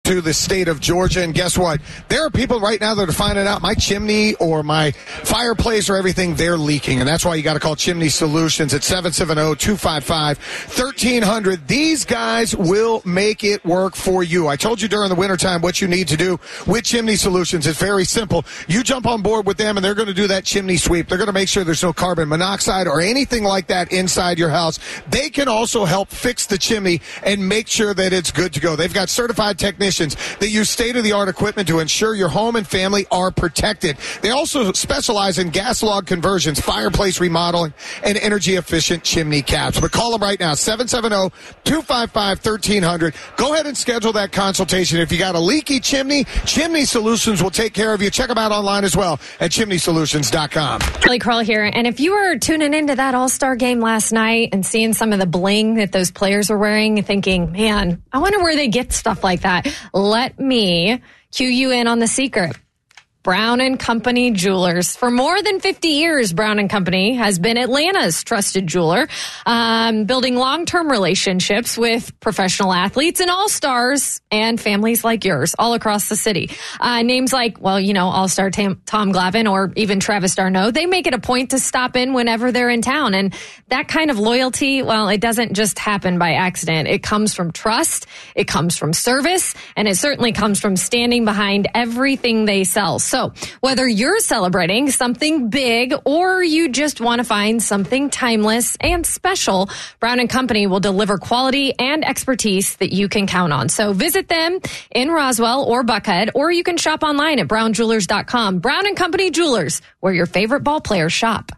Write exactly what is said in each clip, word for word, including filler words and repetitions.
to the state of Georgia. And guess what? There are people right now that are finding out my chimney or my fireplace or everything, they're leaking. And that's why you got to call Chimney Solutions at seven seven zero, two five five, one three zero zero. These guys will make it work for you. I told you during the wintertime what you need to do with Chimney Solutions. It's very simple. You jump on board with them, and they're going to do that chimney sweep. They're going to make sure there's no carbon monoxide or anything like that inside your house. They can also help fix the chimney and make sure that it's good to go. They've got certified technicians that use state-of-the-art equipment to ensure your home and family are protected. They also specialize in gas log conversions, fireplace remodeling, and energy-efficient chimney caps. But call them right now, seven seven zero, two five five, one three zero zero. Go ahead and schedule that consultation. If you got a leaky chimney, Chimney Solutions will take care of you. Check them out online as well at chimney solutions dot com. Kelly Crull here. And if you were tuning into that All-Star game last night and seeing some of the bling that those players were wearing, thinking, man, I wonder where they get stuff like that. Let me cue you in on the secret. Brown and Company Jewelers. For more than fifty years, Brown and Company has been Atlanta's trusted jeweler, um, building long-term relationships with professional athletes and all-stars and families like yours all across the city. Uh, names like, well, you know, all-star Tam- Tom Glavine or even Travis Darno, they make it a point to stop in whenever they're in town. And that kind of loyalty, well, it doesn't just happen by accident. It comes from trust, it comes from service, and it certainly comes from standing behind everything they sell. So whether you're celebrating something big or you just want to find something timeless and special, Brown and Company will deliver quality and expertise that you can count on. So visit them in Roswell or Buckhead, or you can shop online at brown jewelers dot com. Brown and Company Jewelers, where your favorite ball players shop.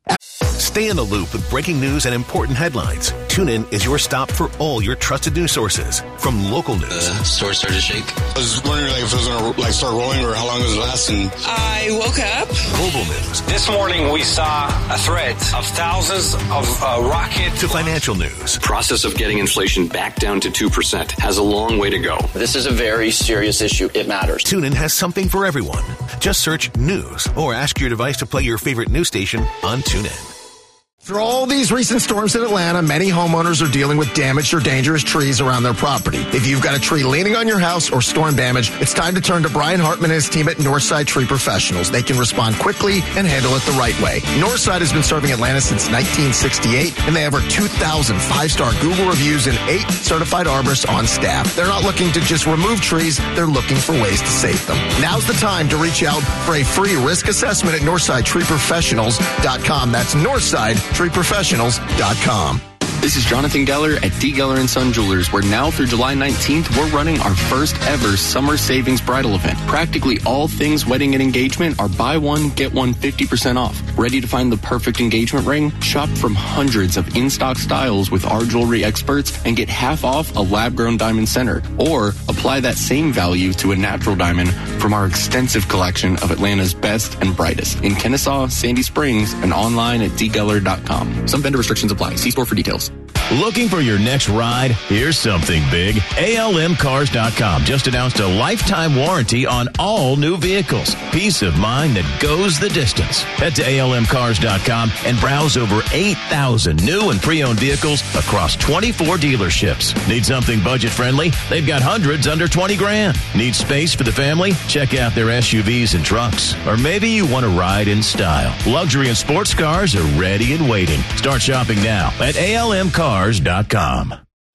Stay in the loop with breaking news and important headlines. TuneIn is your stop for all your trusted news sources. From local news. The store started to shake. I was wondering like, if it was going to like, start rolling or how long it was lasting. I woke up. Global news. This morning we saw a threat of thousands of uh, rocket. To financial news. The process of getting inflation back down to two percent has a long way to go. This is a very serious issue. It matters. TuneIn has something for everyone. Just search news or ask your device to play your favorite news station on TuneIn. Through all these recent storms in Atlanta, many homeowners are dealing with damaged or dangerous trees around their property. If you've got a tree leaning on your house or storm damage, it's time to turn to Brian Hartman and his team at Northside Tree Professionals. They can respond quickly and handle it the right way. Northside has been serving Atlanta since nineteen sixty-eight, and they have over two thousand five-star Google reviews and eight certified arborists on staff. They're not looking to just remove trees, they're looking for ways to save them. Now's the time to reach out for a free risk assessment at northside tree professionals dot com. That's Northside tree professionals dot com. This is Jonathan Geller at D. Geller and Son Jewelers, where now through July nineteenth, we're running our first ever summer savings bridal event. Practically all things wedding and engagement are buy one, get one fifty percent off. Ready to find the perfect engagement ring? Shop from hundreds of in-stock styles with our jewelry experts and get half off a lab-grown diamond center. Or apply that same value to a natural diamond from our extensive collection of Atlanta's best and brightest in Kennesaw, Sandy Springs, and online at d geller dot com. Some vendor restrictions apply. See store for details. Looking for your next ride? Here's something big. A L M cars dot com just announced a lifetime warranty on all new vehicles. Peace of mind that goes the distance. Head to A L M cars dot com and browse over eight thousand new and pre-owned vehicles across twenty-four dealerships. Need something budget-friendly? They've got hundreds under twenty grand. Need space for the family? Check out their S U Vs and trucks. Or maybe you want to ride in style. Luxury and sports cars are ready and waiting. Start shopping now at A L M cars dot com.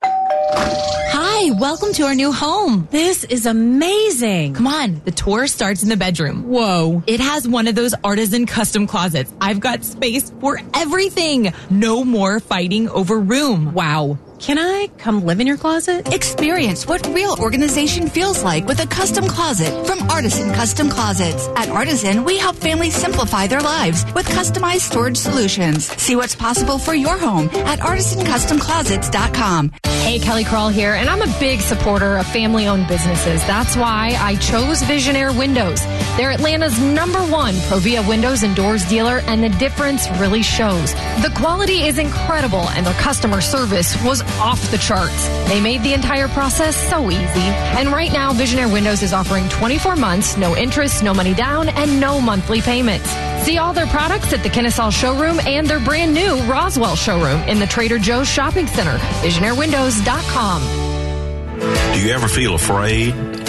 Hi, welcome to our new home. This is amazing. Come on, the tour starts in the bedroom. Whoa. It has one of those artisan custom closets. I've got space for everything. No more fighting over room. Wow. Can I come live in your closet? Experience what real organization feels like with a custom closet from Artisan Custom Closets. At Artisan, we help families simplify their lives with customized storage solutions. See what's possible for your home at artisan custom closets dot com. Hey, Kelly Crull here, and I'm a big supporter of family-owned businesses. That's why I chose Visionaire Windows. They're Atlanta's number one Provia windows and doors dealer, and the difference really shows. The quality is incredible, and their customer service was off the charts. They made the entire process so easy. And right now, Visionaire Windows is offering twenty-four months, no interest, no money down, and no monthly payments. See all their products at the Kennesaw showroom and their brand new Roswell showroom in the Trader Joe's Shopping Center. Visionaire Windows dot com. Do you ever feel afraid?